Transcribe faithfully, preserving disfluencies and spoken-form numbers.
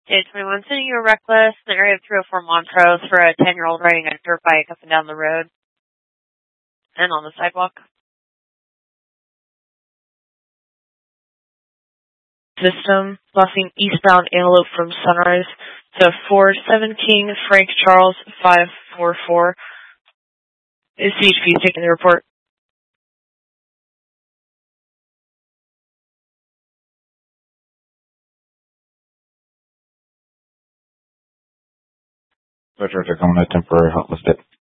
Day twenty-one, sending you a reckless in the area of three oh four Montrose for a ten-year-old riding a dirt bike up and down the road and on the sidewalk. System, busing eastbound Antelope from Sunrise to four seventeen Frank Charles five four four. Is C H P taking the report? Veterans are coming to temporary hot listed.